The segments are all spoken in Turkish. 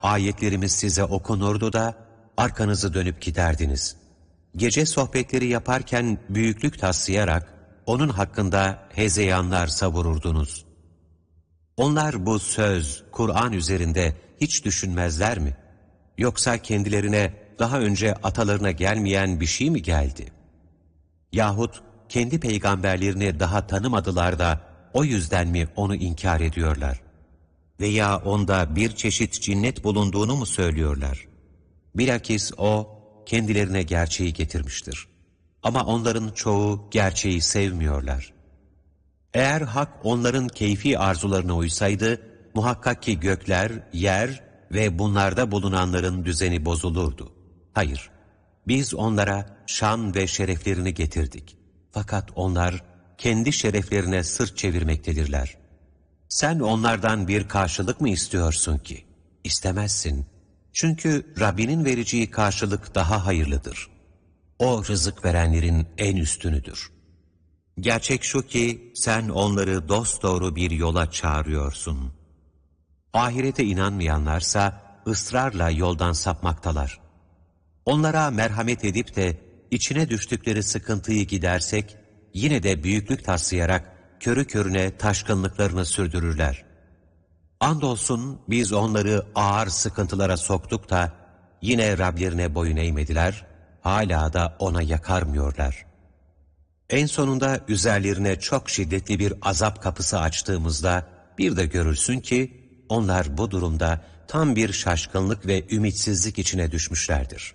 Ayetlerimiz size okunurdu da arkanızı dönüp giderdiniz. Gece sohbetleri yaparken büyüklük taslayarak onun hakkında hezeyanlar savururdunuz. Onlar bu söz, Kur'an üzerinde hiç düşünmezler mi? Yoksa kendilerine daha önce atalarına gelmeyen bir şey mi geldi? Yahut kendi peygamberlerini daha tanımadılar da o yüzden mi onu inkar ediyorlar? Veya onda bir çeşit cinnet bulunduğunu mu söylüyorlar? Bilakis o kendilerine gerçeği getirmiştir. Ama onların çoğu gerçeği sevmiyorlar. Eğer hak onların keyfi arzularına uysaydı, muhakkak ki gökler, yer ve bunlarda bulunanların düzeni bozulurdu. Hayır, biz onlara şan ve şereflerini getirdik. Fakat onlar kendi şereflerine sırt çevirmektedirler. Sen onlardan bir karşılık mı istiyorsun ki? İstemezsin. Çünkü Rabbinin vereceği karşılık daha hayırlıdır. O rızık verenlerin en üstünüdür. Gerçek şu ki sen onları dosdoğru bir yola çağırıyorsun. Ahirete inanmayanlarsa ısrarla yoldan sapmaktalar. Onlara merhamet edip de içine düştükleri sıkıntıyı gidersek, yine de büyüklük taslayarak körü körüne taşkınlıklarını sürdürürler. Andolsun biz onları ağır sıkıntılara soktuk da yine Rablerine boyun eğmediler, hala da ona yakarmıyorlar. En sonunda üzerlerine çok şiddetli bir azap kapısı açtığımızda bir de görürsün ki onlar bu durumda tam bir şaşkınlık ve ümitsizlik içine düşmüşlerdir.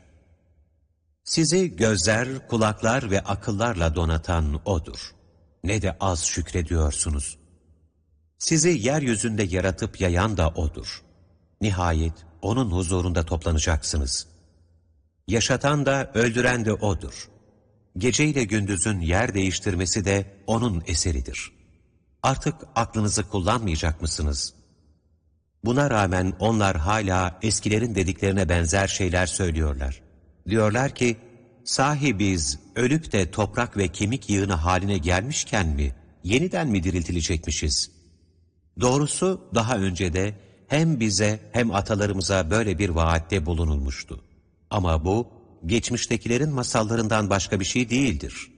Sizi gözler, kulaklar ve akıllarla donatan O'dur. Ne de az şükrediyorsunuz. Sizi yeryüzünde yaratıp yayan da O'dur. Nihayet O'nun huzurunda toplanacaksınız. Yaşatan da öldüren de O'dur. Geceyle gündüzün yer değiştirmesi de O'nun eseridir. Artık aklınızı kullanmayacak mısınız? Buna rağmen onlar hala eskilerin dediklerine benzer şeyler söylüyorlar. Diyorlar ki, sahi biz ölüp de toprak ve kemik yığını haline gelmişken mi, yeniden mi diriltilecekmişiz? Doğrusu daha önce de hem bize hem atalarımıza böyle bir vaatte bulunulmuştu. Ama bu, geçmiştekilerin masallarından başka bir şey değildir.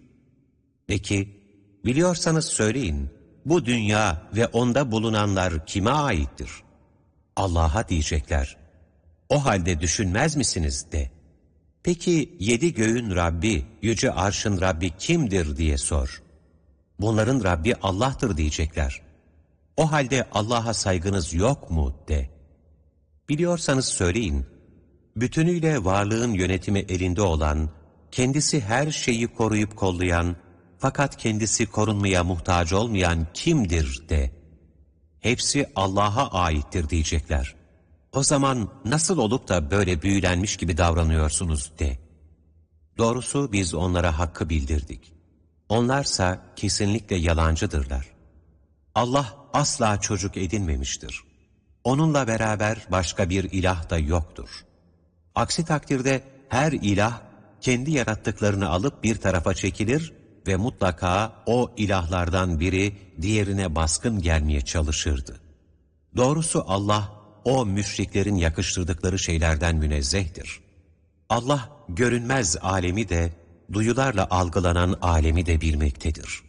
Peki, biliyorsanız söyleyin, bu dünya ve onda bulunanlar kime aittir? Allah'a diyecekler. O halde düşünmez misiniz de. Peki 7 göğün Rabbi, yüce arşın Rabbi kimdir diye sor. Bunların Rabbi Allah'tır diyecekler. O halde Allah'a saygınız yok mu de. Biliyorsanız söyleyin. Bütünüyle varlığın yönetimi elinde olan, kendisi her şeyi koruyup kollayan, fakat kendisi korunmaya muhtaç olmayan kimdir de. Hepsi Allah'a aittir diyecekler. O zaman nasıl olup da böyle büyülenmiş gibi davranıyorsunuz de. Doğrusu biz onlara hakkı bildirdik. Onlarsa kesinlikle yalancıdırlar. Allah asla çocuk edinmemiştir. Onunla beraber başka bir ilah da yoktur. Aksi takdirde her ilah kendi yarattıklarını alıp bir tarafa çekilir ve mutlaka o ilahlardan biri diğerine baskın gelmeye çalışırdı. Doğrusu Allah o müşriklerin yakıştırdıkları şeylerden münezzehtir. Allah görünmez alemi de, duyularla algılanan alemi de bilmektedir.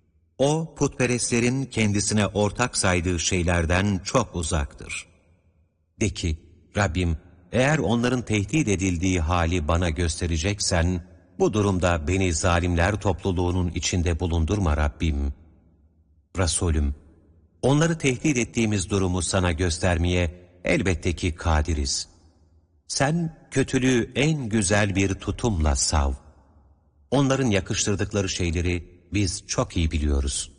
O putperestlerin kendisine ortak saydığı şeylerden çok uzaktır. De ki, Rabbim, eğer onların tehdit edildiği hali bana göstereceksen, bu durumda beni zalimler topluluğunun içinde bulundurma Rabbim. Resulüm, onları tehdit ettiğimiz durumu sana göstermeye elbette ki kadiriz. Sen kötülüğü en güzel bir tutumla sav. Onların yakıştırdıkları şeyleri biz çok iyi biliyoruz.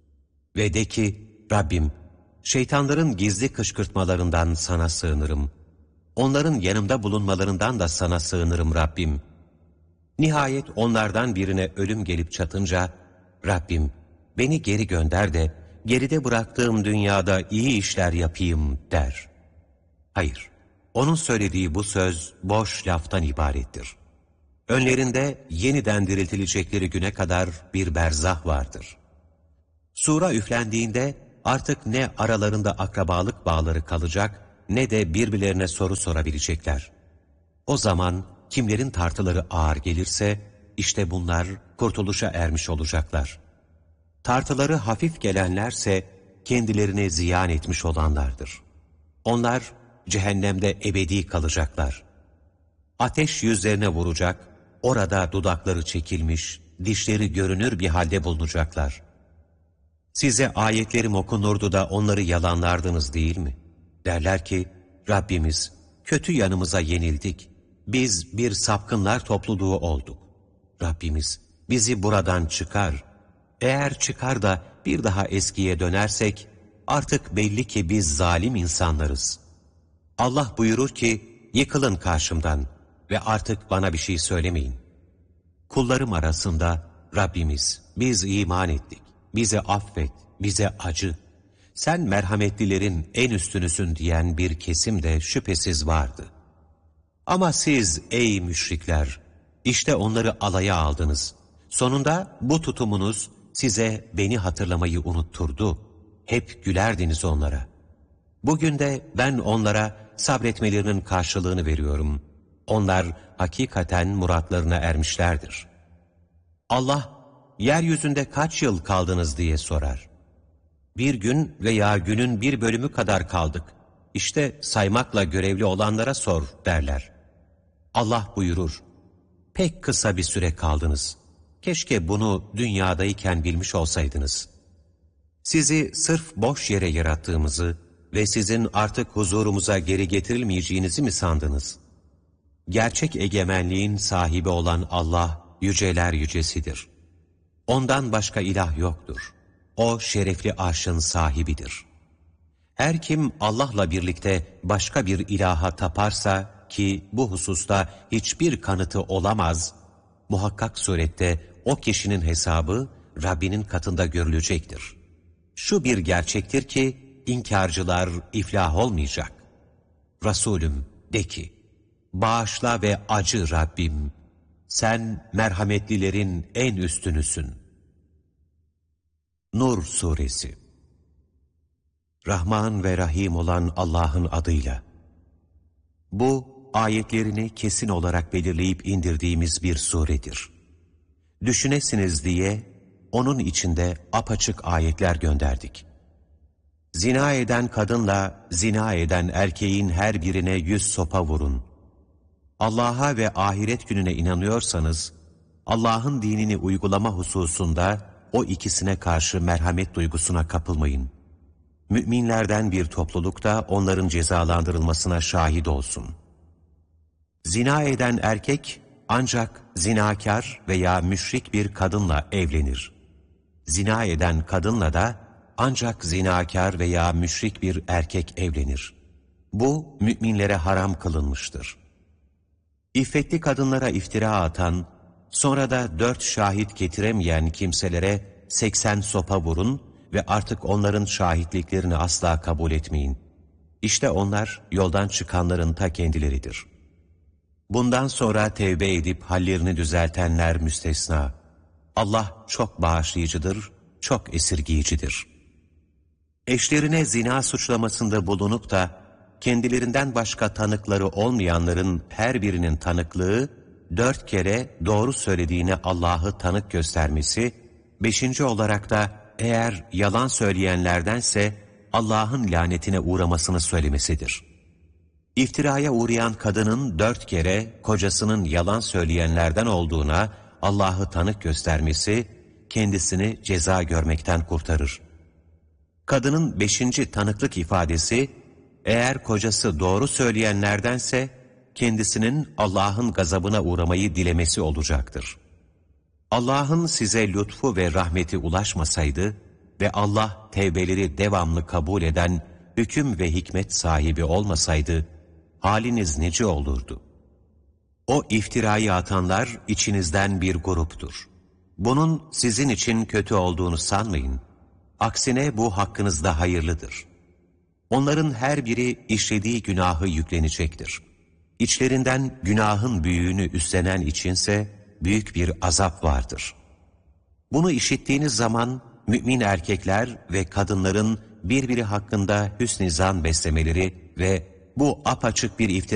Ve de ki, Rabbim, şeytanların gizli kışkırtmalarından sana sığınırım. Onların yanımda bulunmalarından da sana sığınırım Rabbim. Nihayet onlardan birine ölüm gelip çatınca, Rabbim beni geri gönder de geride bıraktığım dünyada iyi işler yapayım der. Hayır, onun söylediği bu söz boş laftan ibarettir. Önlerinde yeniden diriltilecekleri güne kadar bir berzah vardır. Sura üflendiğinde artık ne aralarında akrabalık bağları kalacak ne de birbirlerine soru sorabilecekler. O zaman kimlerin tartıları ağır gelirse, işte bunlar kurtuluşa ermiş olacaklar. Tartıları hafif gelenlerse, kendilerini ziyan etmiş olanlardır. Onlar cehennemde ebedi kalacaklar. Ateş yüzlerine vuracak, orada dudakları çekilmiş, dişleri görünür bir halde bulunacaklar. Size ayetlerim okunurdu da onları yalanlardınız değil mi? Derler ki, Rabbimiz, kötü yanımıza yenildik. Biz bir sapkınlar topluluğu olduk. Rabbimiz, bizi buradan çıkar. Eğer çıkar da bir daha eskiye dönersek, artık belli ki biz zalim insanlarız. Allah buyurur ki, yıkılın karşımdan ve artık bana bir şey söylemeyin. Kullarım arasında, Rabbimiz, biz iman ettik, bize affet, bize acı. Sen merhametlilerin en üstünüsün diyen bir kesim de şüphesiz vardı. Ama siz ey müşrikler, işte onları alaya aldınız. Sonunda bu tutumunuz size beni hatırlamayı unutturdu. Hep gülerdiniz onlara. Bugün de ben onlara sabretmelerinin karşılığını veriyorum. Onlar hakikaten muratlarına ermişlerdir. Allah, yeryüzünde kaç yıl kaldınız diye sorar. Bir gün veya günün bir bölümü kadar kaldık. İşte saymakla görevli olanlara sor derler. Allah buyurur, pek kısa bir süre kaldınız. Keşke bunu dünyadayken bilmiş olsaydınız. Sizi sırf boş yere yarattığımızı ve sizin artık huzurumuza geri getirilmeyeceğinizi mi sandınız? Gerçek egemenliğin sahibi olan Allah, yüceler yücesidir. Ondan başka ilah yoktur. O şerefli arşın sahibidir. Her kim Allah'la birlikte başka bir ilaha taparsa ki bu hususta hiçbir kanıtı olamaz, muhakkak surette o kişinin hesabı Rabbinin katında görülecektir. Şu bir gerçektir ki inkarcılar iflah olmayacak. Resulüm de ki, bağışla ve acı Rabbim, sen merhametlilerin en üstünüsün. Nur Suresi. Rahman ve Rahim olan Allah'ın adıyla. Bu, ayetlerini kesin olarak belirleyip indirdiğimiz bir suredir. Düşünesiniz diye, onun içinde apaçık ayetler gönderdik. Zina eden kadınla zina eden erkeğin her birine 100 sopa vurun. Allah'a ve ahiret gününe inanıyorsanız, Allah'ın dinini uygulama hususunda o ikisine karşı merhamet duygusuna kapılmayın. Müminlerden bir topluluk da onların cezalandırılmasına şahit olsun. Zina eden erkek ancak zinakar veya müşrik bir kadınla evlenir. Zina eden kadınla da ancak zinakar veya müşrik bir erkek evlenir. Bu müminlere haram kılınmıştır. İffetli kadınlara iftira atan, sonra da 4 şahit getiremeyen kimselere 80 sopa vurun ve artık onların şahitliklerini asla kabul etmeyin. İşte onlar yoldan çıkanların ta kendileridir. Bundan sonra tevbe edip hallerini düzeltenler müstesna. Allah çok bağışlayıcıdır, çok esirgiyicidir. Eşlerine zina suçlamasında bulunup da kendilerinden başka tanıkları olmayanların her birinin tanıklığı 4 kere doğru söylediğine Allah'ı tanık göstermesi, 5. olarak da eğer yalan söyleyenlerdense Allah'ın lanetine uğramasını söylemesidir. İftiraya uğrayan kadının 4 kere kocasının yalan söyleyenlerden olduğuna Allah'ı tanık göstermesi, kendisini ceza görmekten kurtarır. Kadının 5. tanıklık ifadesi, eğer kocası doğru söyleyenlerdense, kendisinin Allah'ın gazabına uğramayı dilemesi olacaktır. Allah'ın size lütfu ve rahmeti ulaşmasaydı ve Allah tevbeleri devamlı kabul eden hüküm ve hikmet sahibi olmasaydı, haliniz nice olurdu? O iftirayı atanlar içinizden bir gruptur. Bunun sizin için kötü olduğunu sanmayın. Aksine bu hakkınızda hayırlıdır. Onların her biri işlediği günahı yüklenecektir. İçlerinden günahın büyüğünü üstlenen içinse büyük bir azap vardır. Bunu işittiğiniz zaman mümin erkekler ve kadınların birbiri hakkında hüsn-i zan beslemeleri ve Bu apaçık bir iftira